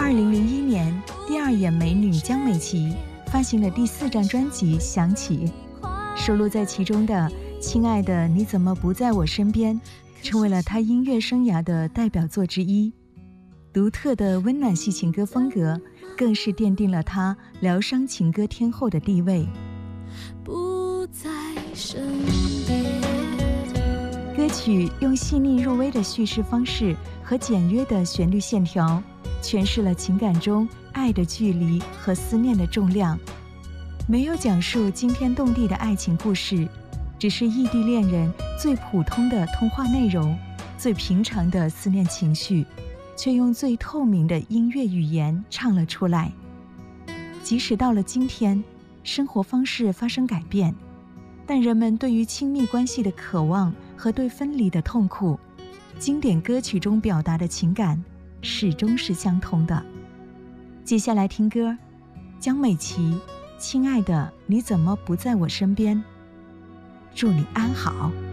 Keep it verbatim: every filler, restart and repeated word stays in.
二零零一年，第二眼美女江美琪发行了第四张专辑《想起》，收录在其中的《亲爱的你怎么不在我身边》成为了她音乐生涯的代表作之一。独特的温暖系情歌风格更是奠定了她疗伤情歌天后的地位。 不在身边。 歌曲用细腻入微的叙事方式和简约的旋律线条，诠释了情感中爱的距离和思念的重量。没有讲述惊天动地的爱情故事，只是异地恋人最普通的通话内容，最平常的思念情绪，却用最透明的音乐语言唱了出来。即使到了今天，生活方式发生改变，但人们对于亲密关系的渴望和对分离的痛苦，经典歌曲中表达的情感始终是相同的。接下来听歌，江美琪，亲爱的你怎么不在我身边？祝你安好。